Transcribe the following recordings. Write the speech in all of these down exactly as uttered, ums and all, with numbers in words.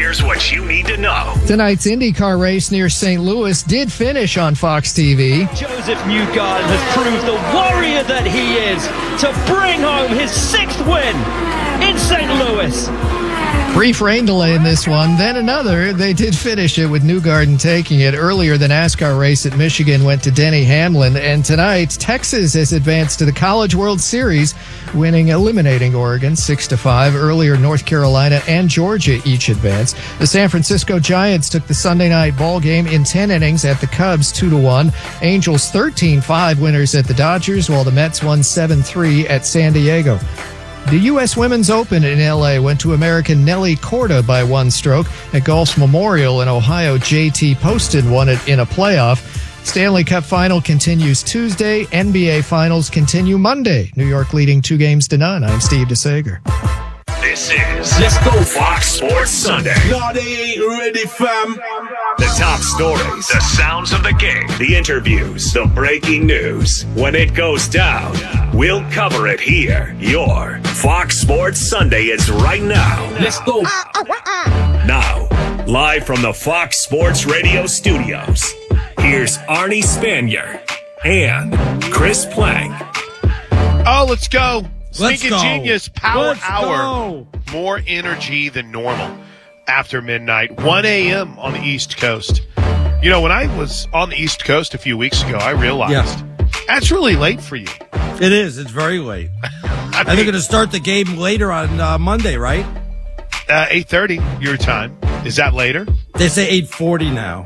Here's what you need to know. Tonight's IndyCar race near Saint Louis did finish on Fox T V. Joseph Newgarden has proved the warrior that he is to bring home his sixth win in Saint Louis. Brief rain delay in this one, then another. They did finish it with Newgarden taking it. Earlier, the NASCAR race at Michigan went to Denny Hamlin. And tonight, Texas has advanced to the College World Series, winning, eliminating Oregon six to five. Earlier, North Carolina and Georgia each advanced. The San Francisco Giants took the Sunday night ball game in ten innings at the Cubs two to one. Angels thirteen five winners at the Dodgers, while the Mets won seven three at San Diego. The U S Women's Open in L A went to American Nelly Korda by one stroke. At Golf's Memorial in Ohio, J T Poston won it in a playoff. Stanley Cup Final continues Tuesday. N B A Finals continue Monday. New York leading two games to none. I'm Steve DeSager. This is Let's Go Fox Sports Sunday. No, they ain't ready, fam. The top stories, the sounds of the game, the interviews, the breaking news. When it goes down, we'll cover it here. Your Fox Sports Sunday is right now. Let's go. Now, live from the Fox Sports Radio studios, here's Arnie Spanier and Chris Plank. Oh, let's go. Let's Sneaking go. Genius Power Let's Hour. go. More energy than normal after midnight. one a.m. on the East Coast. You know, when I was on the East Coast a few weeks ago, I realized Yeah. that's really late for you. It is. It's very late. I And they're mean, going to start the game later on uh, Monday, right? uh, eight thirty your time. Is that later? They say eight forty now.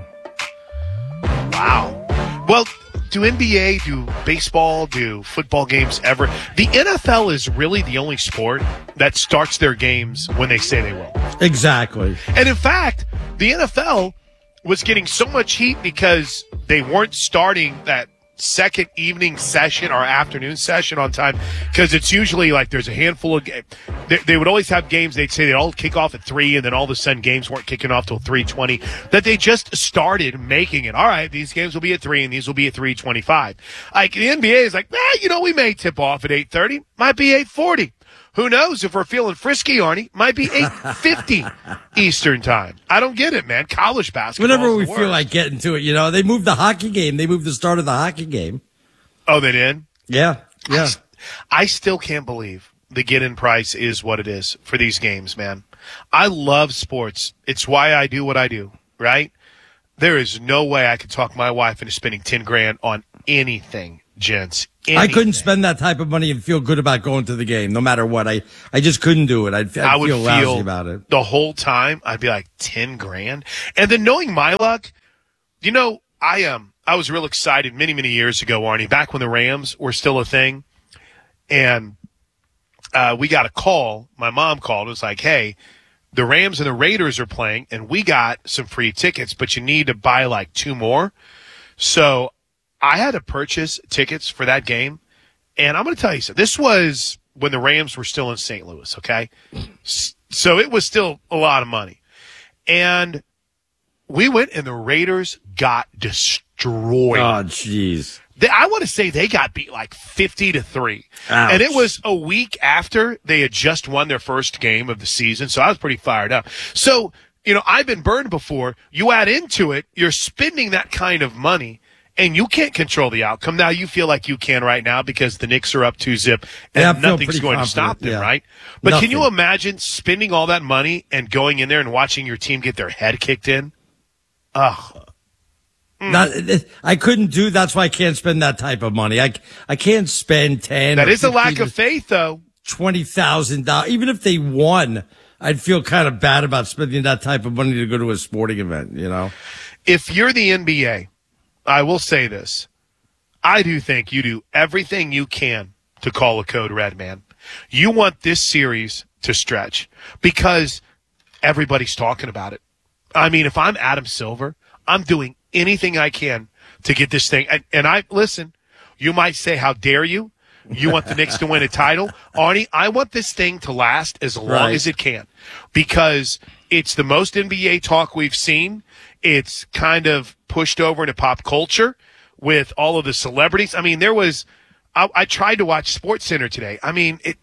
Wow. Well, do N B A, do baseball, do football games ever? The N F L is really the only sport that starts their games when they say they will. Exactly. And in fact, the N F L was getting so much heat because they weren't starting that second evening session or afternoon session on time, because it's usually like there's a handful of games. They, they would always have games. They'd say they'd all kick off at three, and then all of a sudden games weren't kicking off till three twenty. That they just started making it. All right, these games will be at three, and these will be at three twenty-five. Like the N B A is like, eh, you know, we may tip off at eight thirty. Might be eight forty. Who knows? If we're feeling frisky, Arnie, might be eight fifty Eastern time. I don't get it, man. College basketball. Whenever we feel like getting to it, you know, they moved the hockey game. They moved the start of the hockey game. Oh, they did? Yeah. Yeah. I, I still can't believe the get-in price is what it is for these games, man. I love sports. It's why I do what I do, right? There is no way I could talk my wife into spending ten grand on anything, gents. Anything. I couldn't spend that type of money and feel good about going to the game, no matter what. I, I just couldn't do it. I'd, I'd I would feel feel lousy about it. the whole time. I'd be like, ten grand. And then knowing my luck, you know, I um, I was real excited many, many years ago, Arnie, back when the Rams were still a thing. And uh, we got a call. My mom called. It was like, hey, the Rams and the Raiders are playing, and we got some free tickets, but you need to buy like two more. So I had to purchase tickets for that game. And I'm going to tell you something. This was when the Rams were still in Saint Louis, okay? So it was still a lot of money. And we went, and the Raiders got destroyed. Oh, jeez. They, I want to say they got beat like fifty to three. Ouch. And it was a week after they had just won their first game of the season. So I was pretty fired up. So, you know, I've been burned before. You add into it, you're spending that kind of money, and you can't control the outcome. Now you feel like you can right now because the Knicks are up two zip and Yeah, I feel nothing's pretty going to confident, stop them, yeah. right? But Nothing. can you imagine spending all that money and going in there and watching your team get their head kicked in? Ugh. Not, I couldn't do. That's why I can't spend that type of money. I, I can't spend ten. That or is a lack fifteen of faith, though. Twenty thousand dollars. Even if they won, I'd feel kind of bad about spending that type of money to go to a sporting event. You know, If you're the N B A, I will say this. I do think you do everything you can to call a code red, man. You want this series to stretch because everybody's talking about it. I mean, if I'm Adam Silver, I'm doing anything I can to get this thing. And, and I listen, you might say, how dare you? You want the Knicks to win a title? Arnie, I want this thing to last as long Right. as it can because it's the most N B A talk we've seen. It's kind of pushed over into pop culture with all of the celebrities. I mean, there was, I, I tried to watch SportsCenter today. I mean, it,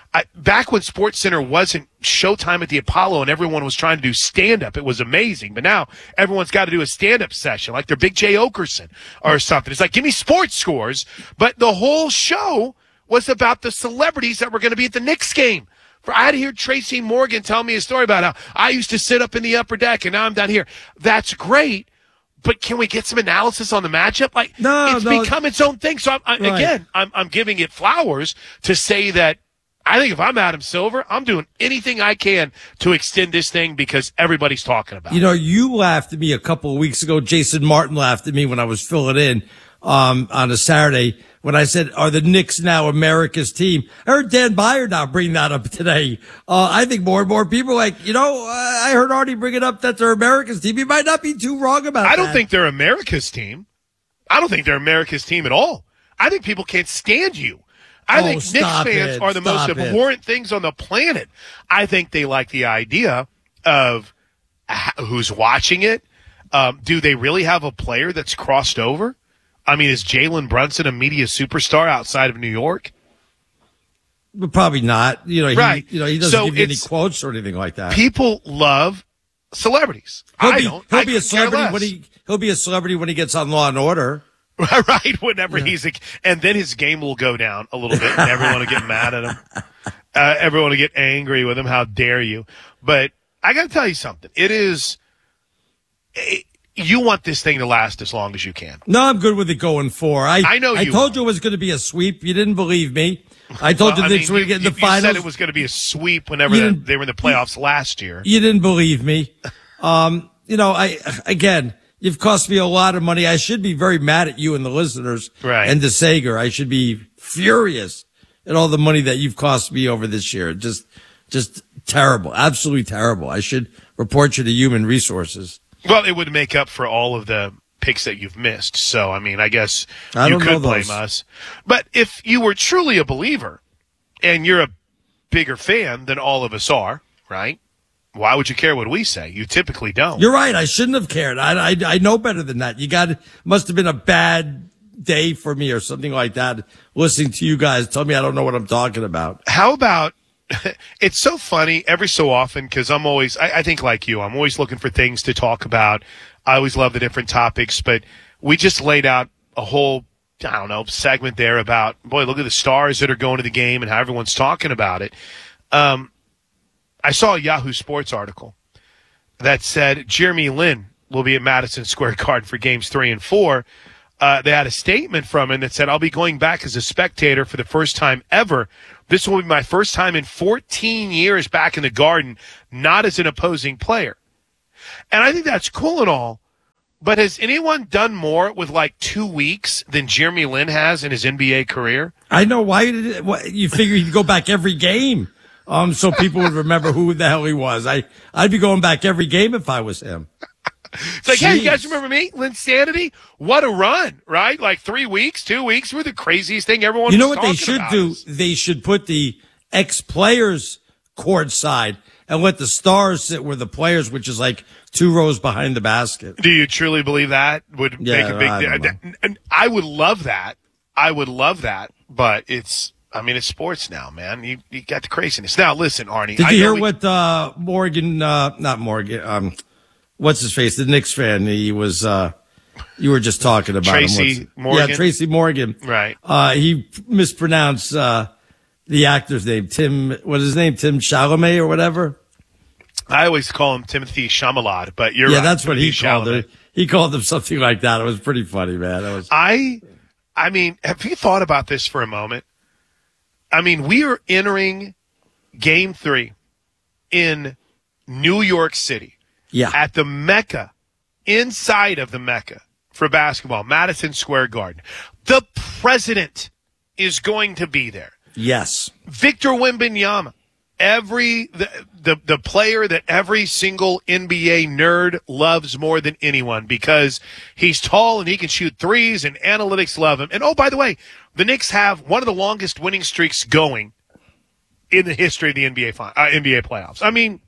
I, back when SportsCenter wasn't Showtime at the Apollo and everyone was trying to do stand-up, it was amazing. But now everyone's got to do a stand-up session like they're Big J. Okerson or something. It's like, give me sports scores. But the whole show was about the celebrities that were going to be at the Knicks game. For I had to hear Tracy Morgan tell me a story about how I used to sit up in the upper deck and now I'm down here. That's great. But can we get some analysis on the matchup? Like, no, it's no. become its own thing. So, I'm, I, Right. again, I'm, I'm giving it flowers to say that I think if I'm Adam Silver, I'm doing anything I can to extend this thing because everybody's talking about it. You know, you laughed at me a couple of weeks ago. Jason Martin laughed at me when I was filling in um, on a Saturday when I said, are the Knicks now America's team? I heard Dan Byer now bring that up today. Uh, I think more and more people are like, you know, uh, I heard Arnie bring it up that they're America's team. He might not be too wrong about that. I don't think they're America's team. I don't think they're America's team at all. I think people can't stand you. I Oh, think Knicks stop fans it. are the most Stop it. abhorrent things on the planet. I think they like the idea of h- who's watching it. Um, do they really have a player that's crossed over? I mean, is Jalen Brunson a media superstar outside of New York? But probably not. You know, he, Right. you know, he doesn't So give you any it's- quotes or anything like that. People love celebrities. He'll I be, don't. he'll I be a could care celebrity less. when he, he'll be a celebrity when he gets on Law and Order. Right, whenever he's a, and then his game will go down a little bit, and everyone will get mad at him. Uh, everyone will get angry with him. How dare you? But I got to tell you something. It is. It, you want this thing to last as long as you can. No, I'm good with it going four. I, I know I you told are. you it was going to be a sweep. You didn't believe me. I told Well, you I the Knicks mean, were you, going to get in you- the you finals. said it was going to be a sweep whenever You the, didn't- they were in the playoffs last year. You didn't believe me. Um, you know, I, again, you've cost me a lot of money. I should be very mad at you and the listeners. Right. And the Sager. I should be furious at all the money that you've cost me over this year. Just, just terrible. Absolutely terrible. I should report you to Human Resources. Well, it would make up for all of the picks that you've missed. So, I mean, I guess I you don't know could blame those. us. But if you were truly a believer and you're a bigger fan than all of us are, right? Why would you care what we say? You typically don't. You're right. I shouldn't have cared. I, I, I know better than that. You got, must have been a bad day for me or something like that. Listening to you guys tell me I don't know what I'm talking about. How about it's so funny every so often because I'm always, I, I think like you, I'm always looking for things to talk about. I always love the different topics, but we just laid out a whole, I don't know, segment there about, boy, look at the stars that are going to the game and how everyone's talking about it. Um, I saw a Yahoo Sports article that said Jeremy Lin will be at Madison Square Garden for games three and four. Uh, they had a statement from him that said, I'll be going back as a spectator for the first time ever. This will be my first time in fourteen years back in the Garden, not as an opposing player. And I think that's cool and all, but has anyone done more with like two weeks than Jeremy Lin has in his N B A career? I know why did it, what, you figure he'd go back every game. Um, so people would remember who the hell he was. I, I'd be going back every game if I was him. It's like, hey, you guys Jeez. remember me? Linsanity? What a run, right? Like three weeks, two weeks were the craziest thing everyone You know was what they talking should about do? us. They should put the ex-players courtside and let the stars sit where the players, which is like two rows behind the basket. Do you truly believe that would Yeah, make a big I don't difference? know. And I would love that. I would love that, but it's, I mean, it's sports now, man. You you got the craziness. Now, listen, Arnie. Did I you know hear we- what uh, Morgan? Uh, not Morgan. Um, what's his face? The Knicks fan. He was. Uh, you were just talking about Tracy him. What's- Morgan? Yeah, Tracy Morgan. Right. Uh, he mispronounced uh, the actor's name. Tim. What is his name? Tim Chalamet or whatever. I always call him Timothy Chalamet, but you're Yeah, right. that's what he Timothy called Chalamet. it. He called him something like that. It was pretty funny, man. It was. I, I mean, have you thought about this for a moment? I mean, we are entering game three in New York City Yeah. at the Mecca, inside of the Mecca for basketball, Madison Square Garden. The president is going to be there. Yes. Victor Wembanyama, every the, the the player that every single N B A nerd loves more than anyone because he's tall and he can shoot threes and analytics love him. And oh, by the way, the Knicks have one of the longest winning streaks going in the history of the N B A fin- uh, N B A playoffs. I mean,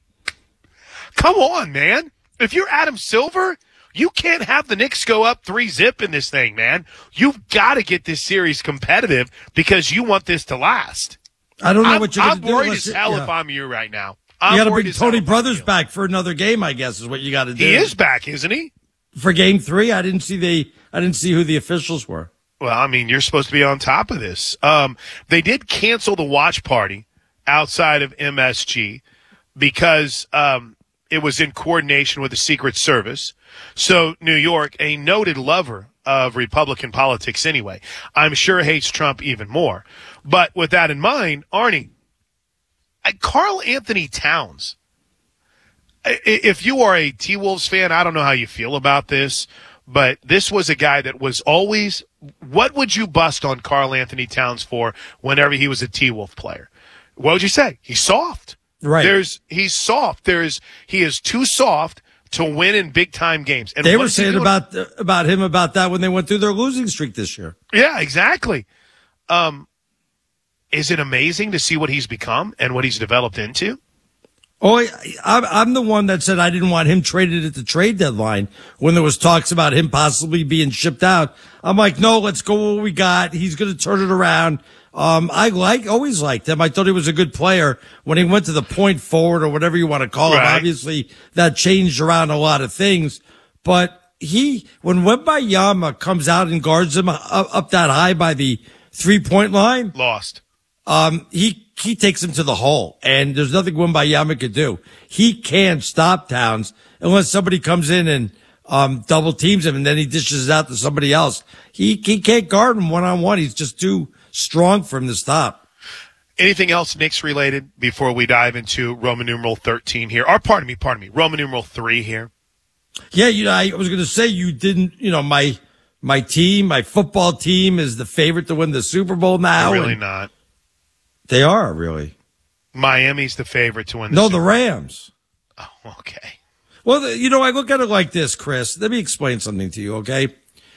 come on, man. If you're Adam Silver, you can't have the Knicks go up three zip in this thing, man. You've got to get this series competitive because you want this to last. I don't know I'm, what you're I'm going to do. worried unless as it- hell yeah. if I'm you right now. I'm You got to worried bring as hell Tony if I'm Brothers you. back for another game, I guess, is what you got to do. He is back, isn't he? For game three, I didn't see the I didn't see who the officials were. Well, I mean, you're supposed to be on top of this. Um, they did cancel the watch party outside of M S G because um, it was in coordination with the Secret Service. So New York, a noted lover of Republican politics anyway, I'm sure hates Trump even more. But with that in mind, Arnie, Karl Anthony Towns, if you are a T-Wolves fan, I don't know how you feel about this, but this was a guy that was always – what would you bust on Karl Anthony Towns for whenever he was a T-Wolf player? What would you say? He's soft. Right. There's He's soft. There's He is too soft to win in big-time games. And They what were is he saying doing? about about him about that when they went through their losing streak this year. Yeah, exactly. Um, is it amazing to see what he's become and what he's developed into? Oh, I, I'm I'm the one that said I didn't want him traded at the trade deadline when there was talks about him possibly being shipped out. I'm like, no, let's go with what we got. He's going to turn it around. Um, I like always liked him. I thought he was a good player when he went to the point forward or whatever you want to call Right. him. Obviously, that changed around a lot of things. But he, when Wembanyama comes out and guards him up, up that high by the three point line, Lost. um, he he takes him to the hole, and there's nothing Wembanyama could do. He can't stop Towns unless somebody comes in and um double teams him, and then he dishes it out to somebody else. He he can't guard him one on one. He's just too strong for him to stop. Anything else Knicks related before we dive into Roman numeral thirteen here? Or pardon me, pardon me, Roman numeral three here. Yeah, you know, I was going to say you didn't. You know, my my team, my football team, is the favorite to win the Super Bowl now. really and not. They are really. Miami's the favorite to win the No, Super the Rams. Bowl. Oh, okay. Well, the, you know, I look at it like this, Chris. Let me explain something to you, okay?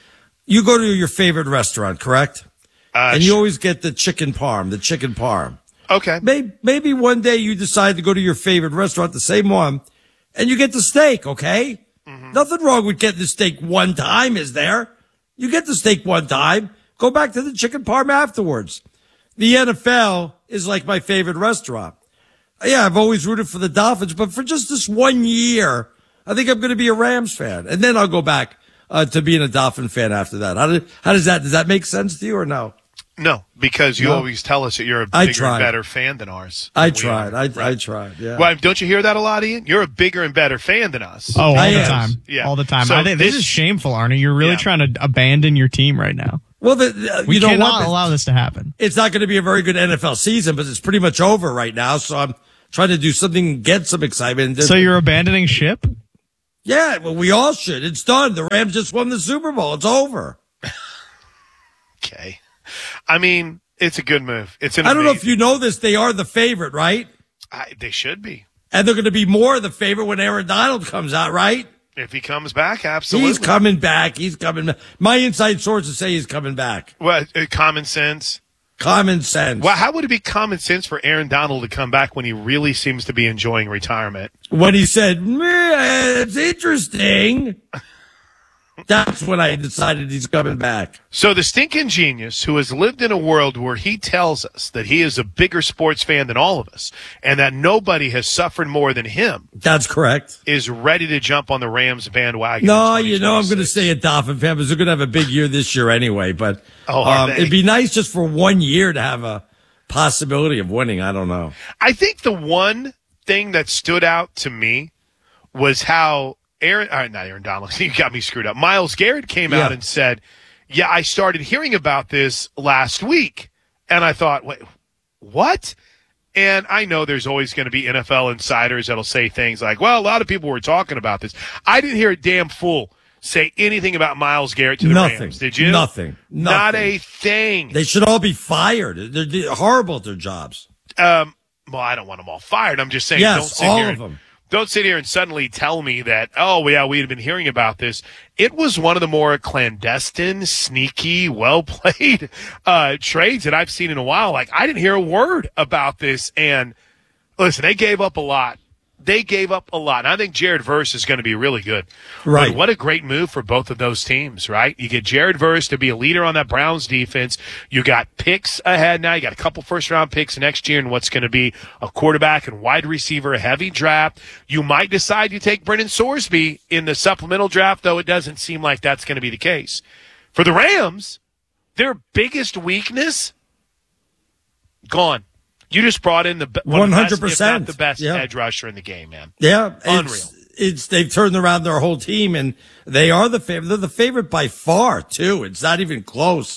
You go to your favorite restaurant, correct? Uh, and you sh- always get the chicken parm, the chicken parm. okay. Maybe, maybe one day you decide to go to your favorite restaurant, the same one, and you get the steak, okay? Mm-hmm. Nothing wrong with getting the steak one time, is there? You get the steak one time, go back to the chicken parm afterwards. The N F L is like my favorite restaurant. Yeah, I've always rooted for the Dolphins, but for just this one year, I think I'm going to be a Rams fan. And then I'll go back uh, to being a Dolphin fan after that. How, did, how does that, does that make sense to you or no? No, because you No. always tell us that you're a I bigger tried. and better fan than ours. I We tried. are, I, right? I tried. Yeah. Well, don't you hear that a lot, Ian? You're a bigger and better fan than us. Oh, all I the am. time. Yeah. All the time. So I think this, this- is shameful, Arnie. You're really Yeah. trying to abandon your team right now. Well, the, the, We you know cannot what? allow this to happen. It's not going to be a very good N F L season, but it's pretty much over right now. So I'm trying to do something, and get some excitement. So you're abandoning ship? Yeah, well, we all should. It's done. The Rams just won the Super Bowl. It's over. Okay. I mean, it's a good move. It's an I don't know if amazing- you know this. They are the favorite, right? I, they should be. And they're going to be more the favorite when Aaron Donald comes out, right? If he comes back, absolutely. He's coming back. He's coming back. My inside sources say he's coming back. Well, uh, common sense. Common sense. Well, how would it be common sense for Aaron Donald to come back when he really seems to be enjoying retirement? When he said, "Meh, it's interesting," that's when I decided he's coming back. So the stinking genius who has lived in a world where he tells us that he is a bigger sports fan than all of us and that nobody has suffered more than him That's correct. is ready to jump on the Rams bandwagon. No, in you know, I'm going to twenty twenty-six. say a Dolphin fan because they're going to have a big year this year anyway. But Oh, are um, they? it'd be nice just for one year to have a possibility of winning. I don't know. I think the one thing that stood out to me was how Aaron, uh, not Aaron Donald, you got me screwed up. Myles Garrett came Yeah. out and said, yeah, I started hearing about this last week. And I thought, wait, what? And I know there's always going to be N F L insiders that'll say things like, well, a lot of people were talking about this. I didn't hear a damn fool say anything about Myles Garrett to the Nothing. Rams. Did you? Nothing. Not Nothing. a thing. They should all be fired. They're, they're horrible at their jobs. Um, well, I don't want them all fired. I'm just saying, Yes, don't sit all here of and, them. Don't sit here and suddenly tell me that, oh, yeah, we had been hearing about this. It was one of the more clandestine, sneaky, well-played uh, trades that I've seen in a while. Like, I didn't hear a word about this. And listen, they gave up a lot they gave up a lot. And I think Jared Verse is going to be really good. Right. But what a great move for both of those teams, right? You get Jared Verse to be a leader on that Browns defense. You got picks ahead now. You got a couple first-round picks next year and what's going to be a quarterback and wide receiver, a heavy draft. You might decide you take Brennan Sorsby in the supplemental draft, though it doesn't seem like that's going to be the case. For the Rams, their biggest weakness, gone. You just brought in the one hundred percent, if not the best yeah. edge rusher in the game, man. Yeah, unreal. It's, it's they've turned around their whole team, and they are the favorite. They're the favorite by far, too. It's not even close.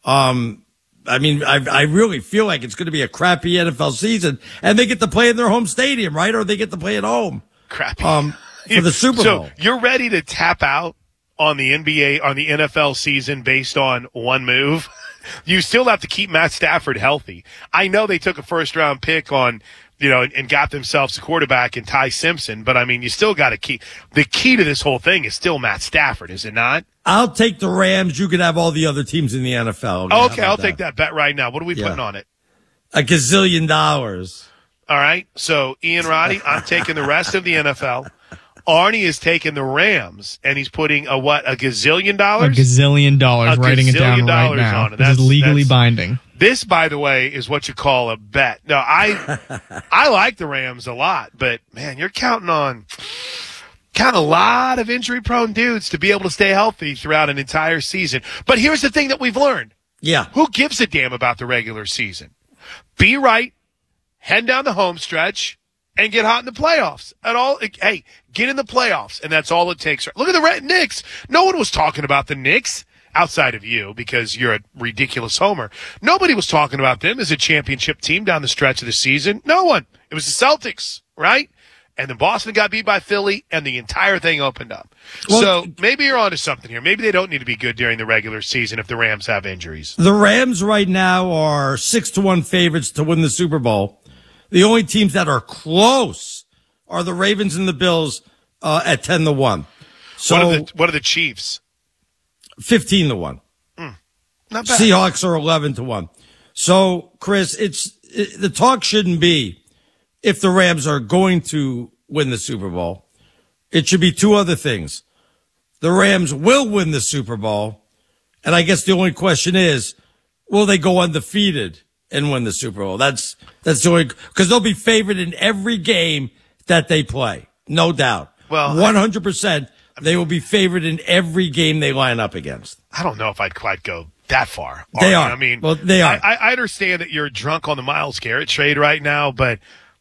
Um, I mean, I, I really feel like it's going to be a crappy N F L season, and they get to play in their home stadium, right? Or they get to play at home. Crappy. Um, for the Super Bowl. So you're ready to tap out on the N B A, on the N F L season based on one move? You still have to keep Matt Stafford healthy. I know they took a first-round pick on, you know, and, and got themselves a quarterback in Ty Simpson, but, I mean, you still got to keep – the key to this whole thing is still Matt Stafford, is it not? I'll take the Rams. You could have all the other teams in the N F L. Oh, okay, I'll that? take that bet right now. What are we yeah. putting on it? A gazillion dollars. All right, so Ian Roddy, I'm taking the rest of the N F L. Arnie is taking the Rams, and he's putting a what? A gazillion dollars? A gazillion dollars. A writing gazillion it down right dollars now. on it. This That's, is legally that's, binding. This, by the way, is what you call a bet. No, I I like the Rams a lot, but man, you're counting on count a lot of injury-prone dudes to be able to stay healthy throughout an entire season. But here's the thing that we've learned. Yeah. Who gives a damn about the regular season? Be right, head down the home stretch, and get hot in the playoffs. At all, hey, get in the playoffs, and that's all it takes. Look at the Red Knicks. No one was talking about the Knicks outside of you because you're a ridiculous homer. Nobody was talking about them as a championship team down the stretch of the season. No one. It was the Celtics, right? And then Boston got beat by Philly, and the entire thing opened up. Well, so maybe you're onto something here. Maybe they don't need to be good during the regular season if the Rams have injuries. The Rams right now are six to one favorites to win the Super Bowl. The only teams that are close are the Ravens and the Bills uh, at ten to one. So what are the, what are the Chiefs? fifteen to one. Mm, not bad. Seahawks are eleven to one. So, Chris, it's it, the talk shouldn't be if the Rams are going to win the Super Bowl. It should be two other things. The Rams will win the Super Bowl, and I guess the only question is, will they go undefeated and win the Super Bowl? That's that's the only, because they'll be favored in every game that they play, no doubt. Well, one hundred percent they will be favored in every game they line up against. I don't know if I'd quite go that far. They are. I mean, well, they are. I, I understand that you're drunk on the Myles Garrett trade right now, but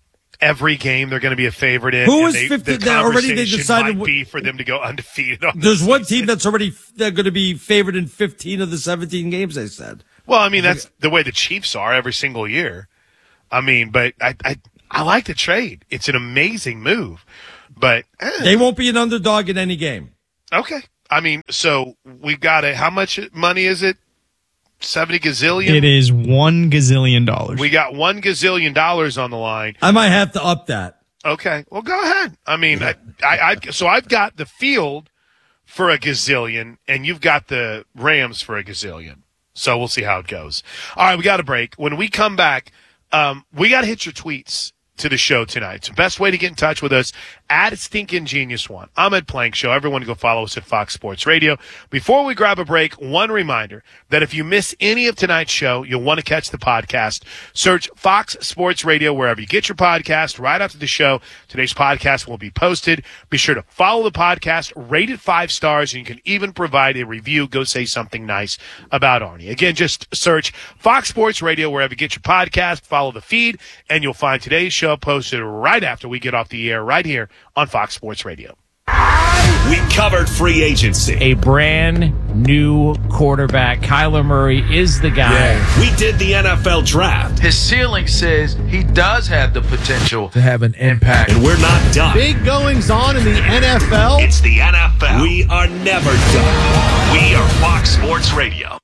every game they're going to be a favorite in. Who is they, fifty? The already they decided might be for them to go undefeated. On There's one season. team that's already they're going to be favored in fifteen of the seventeen games. They said. Well, I mean that's the way the Chiefs are every single year. I mean, but I I, I like the trade. It's an amazing move, but eh. they won't be an underdog in any game. Okay, I mean, so we've got a how much money is it? Seventy gazillion. It is one gazillion dollars. We got one gazillion dollars on the line. I might have to up that. Okay, well, go ahead. I mean, I, I, I so I've got the field for a gazillion, and you've got the Rams for a gazillion. So we'll see how it goes. All right, we got a break. When we come back, um, we got to hit your tweets to the show tonight. So best way to get in touch with us, at Stinkin' Genius One. I'm Ed Plank Show. Everyone go follow us at Fox Sports Radio. Before we grab a break, one reminder that if you miss any of tonight's show, you'll want to catch the podcast. Search Fox Sports Radio wherever you get your podcast. Right after the show, today's podcast will be posted. Be sure to follow the podcast, rate it five stars, and you can even provide a review. Go say something nice about Arnie. Again, just search Fox Sports Radio wherever you get your podcast. Follow the feed, and you'll find today's show posted right after we get off the air right here on Fox Sports Radio. We covered free agency. A brand new quarterback. Kyler Murray is the guy. Yeah. We did the N F L draft. His ceiling says he does have the potential to have an impact. And we're not done. Big goings on in the N F L. It's the N F L. We are never done. We are Fox Sports Radio.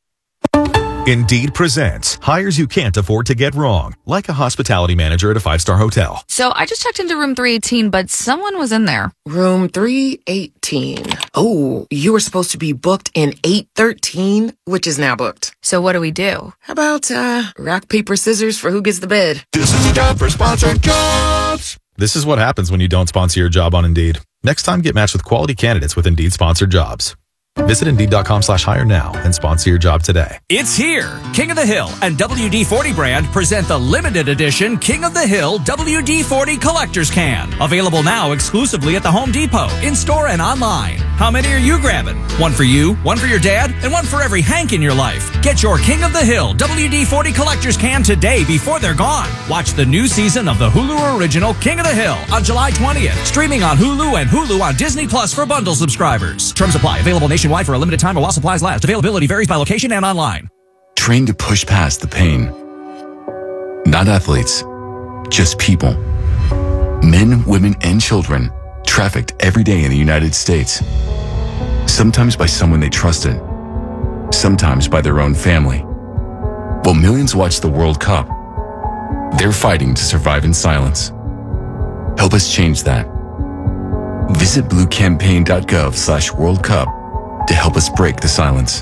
Indeed presents hires you can't afford to get wrong, like a hospitality manager at a five-star hotel. So I just checked into room three eighteen, but someone was in there. Room three eighteen. Oh, you were supposed to be booked in eight thirteen, which is now booked. So what do we do? How about uh, rock, paper, scissors for who gets the bed? This is a job for Sponsored Jobs. This is what happens when you don't sponsor your job on Indeed. Next time, get matched with quality candidates with Indeed-sponsored jobs. Visit Indeed.com slash hire now and sponsor your job today. It's here. King of the Hill and W D forty brand present the limited edition King of the Hill W D forty Collector's Can. Available now exclusively at the Home Depot, in-store and online. How many are you grabbing? One for you, one for your dad, and one for every Hank in your life. Get your King of the Hill W D forty Collector's Can today before they're gone. Watch the new season of the Hulu original King of the Hill on July twentieth. Streaming on Hulu and Hulu on Disney Plus for bundle subscribers. Terms apply. Available nationwide for a limited time or while supplies last. Availability varies by location and online. Train to push past the pain. Not athletes, just people. Men, women, and children trafficked every day in the United States. Sometimes by someone they trusted. Sometimes by their own family. While millions watch the World Cup, they're fighting to survive in silence. Help us change that. Visit bluecampaign.gov slash World Cup to help us break the silence.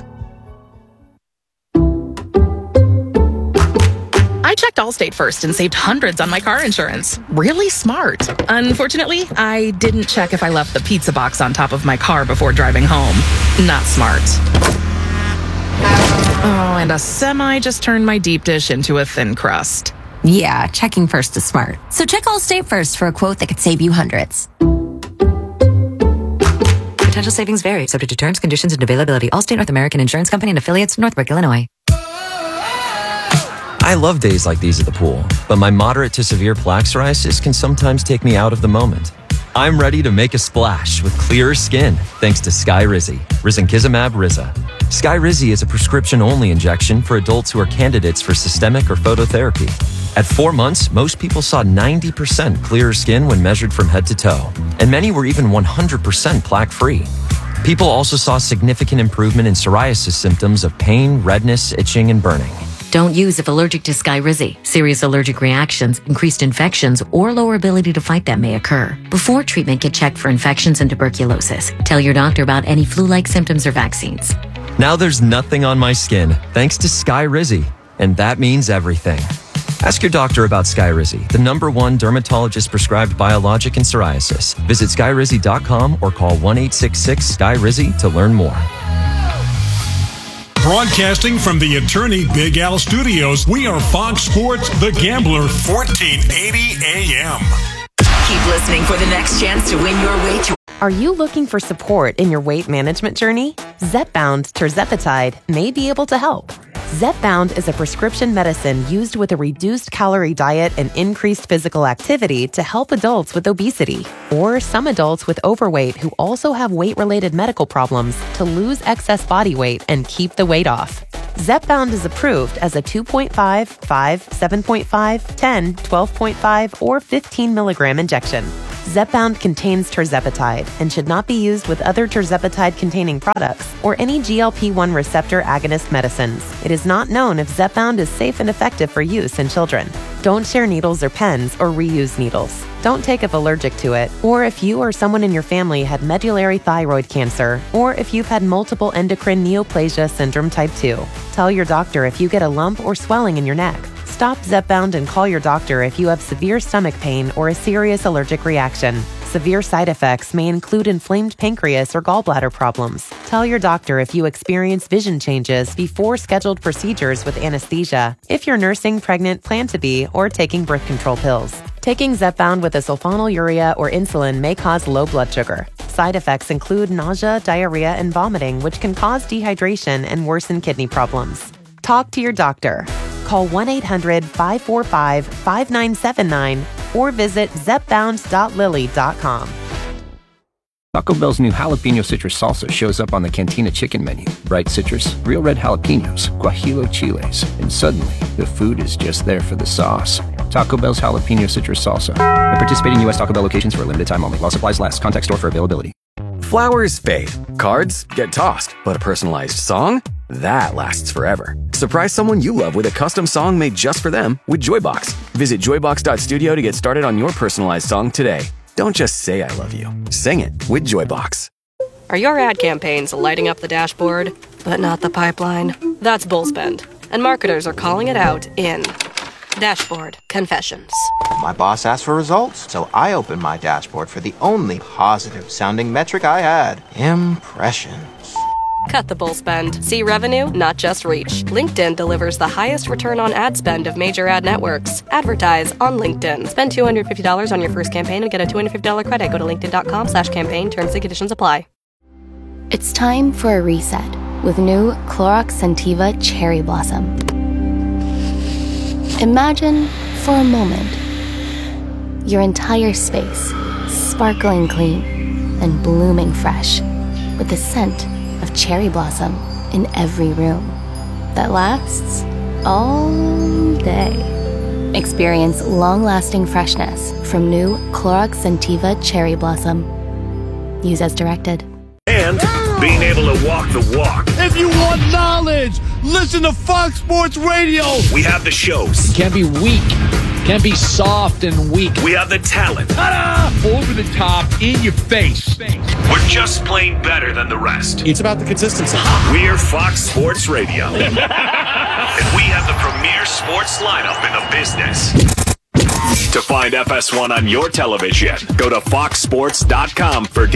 I checked Allstate first and saved hundreds on my car insurance. Really smart. Unfortunately, I didn't check if I left the pizza box on top of my car before driving home. Not smart. Oh, and a semi just turned my deep dish into a thin crust. Yeah, checking first is smart. So check Allstate first for a quote that could save you hundreds. Potential savings vary, subject to terms, conditions, and availability. Allstate North American Insurance Company and affiliates, Northbrook, Illinois. I love days like these at the pool, but my moderate to severe plaque psoriasis can sometimes take me out of the moment. I'm ready to make a splash with clearer skin thanks to Skyrizi, risankizumab Riza. Skyrizi is a prescription-only injection for adults who are candidates for systemic or phototherapy. At four months, most people saw ninety percent clearer skin when measured from head to toe, and many were even one hundred percent plaque-free. People also saw significant improvement in psoriasis symptoms of pain, redness, itching, and burning. Don't use if allergic to Skyrizi. Serious allergic reactions, increased infections, or lower ability to fight them may occur. Before treatment, get checked for infections and tuberculosis. Tell your doctor about any flu-like symptoms or vaccines. Now there's nothing on my skin thanks to Skyrizi, and that means everything. Ask your doctor about Skyrizi, the number one dermatologist-prescribed biologic in psoriasis. Visit skyrizi dot com or call one eight six six Sky Rizi to learn more. Broadcasting from the Attorney Big Al Studios, we are Fox Sports The Gambler, fourteen eighty A M. Keep listening for the next chance to win your way to... Are you looking for support in your weight management journey? Zepbound Tirzepatide may be able to help. Zepbound is a prescription medicine used with a reduced calorie diet and increased physical activity to help adults with obesity, or some adults with overweight who also have weight-related medical problems to lose excess body weight and keep the weight off. Zepbound is approved as a two point five, five, seven point five, ten, twelve point five, or fifteen milligram injection. Zepbound contains tirzepatide and should not be used with other tirzepatide-containing products or any G L P one receptor agonist medicines. It is not known if Zepbound is safe and effective for use in children. Don't share needles or pens or reuse needles. Don't take if allergic to it, or if you or someone in your family had medullary thyroid cancer, or if you've had multiple endocrine neoplasia syndrome type two. Tell your doctor if you get a lump or swelling in your neck. Stop Zepbound and call your doctor if you have severe stomach pain or a serious allergic reaction. Severe side effects may include inflamed pancreas or gallbladder problems. Tell your doctor if you experience vision changes before scheduled procedures with anesthesia, if you're nursing, pregnant, plan to be, or taking birth control pills. Taking Zepbound with a sulfonylurea or insulin may cause low blood sugar. Side effects include nausea, diarrhea, and vomiting, which can cause dehydration and worsen kidney problems. Talk to your doctor. Call one eight hundred, five four five, five nine seven nine or visit zepbound dot lilly dot com. Taco Bell's new jalapeno citrus salsa shows up on the Cantina chicken menu. Bright citrus, real red jalapenos, guajillo chiles, and suddenly the food is just there for the sauce. Taco Bell's jalapeno citrus salsa. At participating U S Taco Bell locations for a limited time only. While supplies last. Contact store for availability. Flowers fade. Cards get tossed. But a personalized song? That lasts forever. Surprise someone you love with a custom song made just for them with Joybox. Visit joybox dot studio to get started on your personalized song today. Don't just say I love you. Sing it with Joybox. Are your ad campaigns lighting up the dashboard, but not the pipeline? That's Bullspend, and marketers are calling it out in Dashboard Confessions. My boss asked for results, so I opened my dashboard for the only positive-sounding metric I had. Impressions. Cut the bull spend. See revenue, not just reach. LinkedIn delivers the highest return on ad spend of major ad networks. Advertise on LinkedIn. Spend two hundred fifty dollars on your first campaign and get a two hundred fifty dollars credit. Go to linkedin.com slash campaign. Terms and conditions apply. It's time for a reset with new Clorox Scentiva Cherry Blossom. Imagine, for a moment, your entire space sparkling clean and blooming fresh with the scent of cherry blossom in every room that lasts all day. Experience long-lasting freshness from new Clorox Scentiva Cherry Blossom. Use as directed. And being able to walk the walk. If you want knowledge, listen to Fox Sports Radio. We have the shows. You can't be weak. Can't be soft and weak. We have the talent. Ta-da! Over the top, in your face. We're just plain better than the rest. It's about the consistency. We're Fox Sports Radio. And we have the premier sports lineup in the business. To find F S one on your television, go to fox sports dot com for details.